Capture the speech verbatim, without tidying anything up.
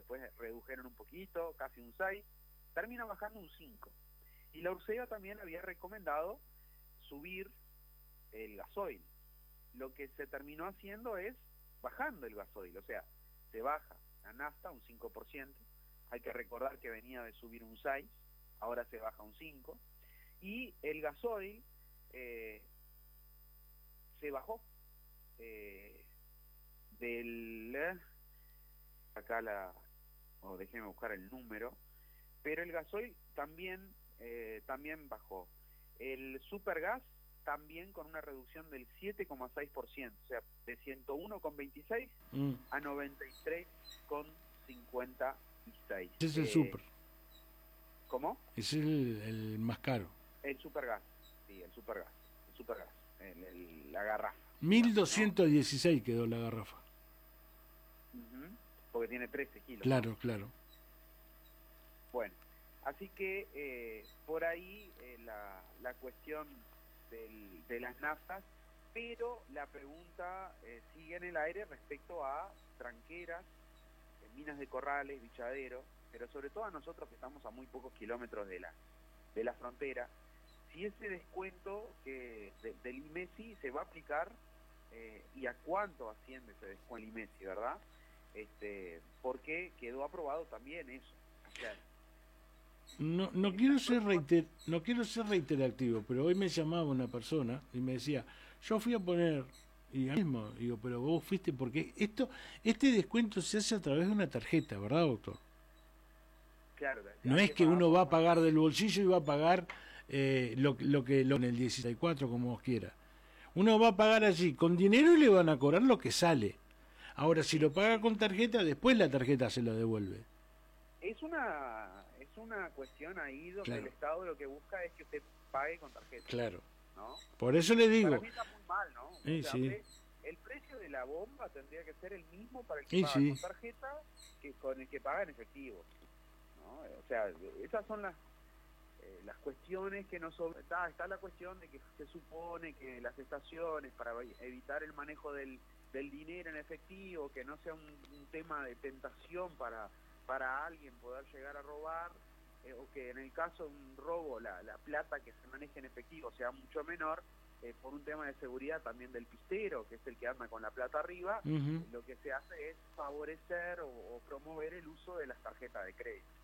después redujeron un poquito, casi un seis, termina bajando un cinco. Y la Ursea también había recomendado subir el gasoil. Lo que se terminó haciendo es bajando el gasoil, o sea, se baja la nafta un cinco por ciento, hay que recordar que venía de subir un seis, ahora se baja un cinco, y el gasoil eh, se bajó eh, del... acá la... o oh, déjenme buscar el número, pero el gasoil también, eh, también bajó. El supergas también con una reducción del siete coma seis por ciento, o sea, de ciento uno coma veintiséis mm. a noventa y tres coma cincuenta y seis. Ese es el eh, super. ¿Cómo? Ese es el, el más caro. El supergas, sí, el supergas, el supergas, el, el, la garrafa. mil doscientos dieciséis, ¿no? Quedó la garrafa. Uh-huh, porque tiene trece kilos. Claro, ¿no? claro. Bueno, así que eh, por ahí eh, la, la cuestión del, de las naftas, pero la pregunta eh, sigue en el aire respecto a tranqueras, eh, minas de corrales, bichaderos, pero sobre todo a nosotros que estamos a muy pocos kilómetros de la, de la frontera, si ese descuento que de, del IMESI se va a aplicar eh, y a cuánto asciende ese descuento del IMESI, ¿verdad? Este, porque quedó aprobado también eso. O sea, No, no quiero ser reiter, no quiero ser reiterativo, pero hoy me llamaba una persona y me decía, yo fui a poner, y yo mismo digo, pero vos fuiste, porque esto, este descuento se hace a través de una tarjeta, ¿verdad, doctor? Claro, no es que uno va a pagar del bolsillo y va a pagar eh, lo, lo que lo en el dieciséis cuatro, como vos quiera. Uno va a pagar allí con dinero y le van a cobrar lo que sale. Ahora, si lo paga con tarjeta, después la tarjeta se lo devuelve. Es una es una cuestión ahí donde claro. El Estado lo que busca es que usted pague con tarjeta. Claro. ¿No? Por eso le digo. Para mí está muy mal, ¿no? Sí, o sea, sí. El precio de la bomba tendría que ser el mismo para el que sí, paga sí. con tarjeta que con el que paga en efectivo, ¿no? O sea, esas son las eh, las cuestiones que nos sobre... está, está la cuestión de que se supone que las estaciones, para evitar el manejo del, del dinero en efectivo, que no sea un, un tema de tentación para para alguien poder llegar a robar, eh, o que en el caso de un robo la, la plata que se maneje en efectivo sea mucho menor, eh, por un tema de seguridad también del pistero, que es el que anda con la plata arriba, uh-huh. Lo que se hace es favorecer o, o promover el uso de las tarjetas de crédito.